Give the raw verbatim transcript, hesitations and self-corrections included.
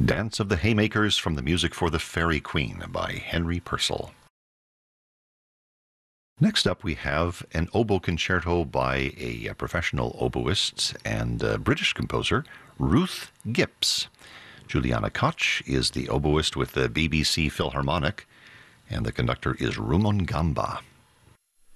Dance of the Haymakers from the music for the Fairy Queen by Henry Purcell. Next up, we have an oboe concerto by a, a professional oboist and uh, British composer, Ruth Gipps. Juliana Koch is the oboist with the B B C Philharmonic, and the conductor is Rumon Gamba.